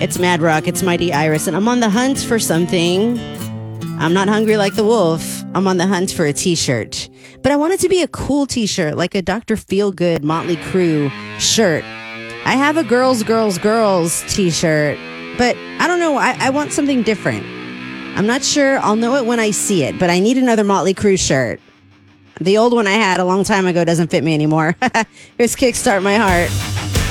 It's Mad Rock, it's Mighty Iris, and I'm on the hunt for something. I'm not hungry like the wolf. I'm on the hunt for a t-shirt. But I want it to be a cool t-shirt, like a Dr. Feelgood Motley Crue shirt. I have a girls t-shirt, but I don't know. I want something different. I'm not sure. I'll know it when I see it, but I need another Motley Crue shirt. The old one I had a long time ago doesn't fit me anymore. Here's Kickstart My Heart.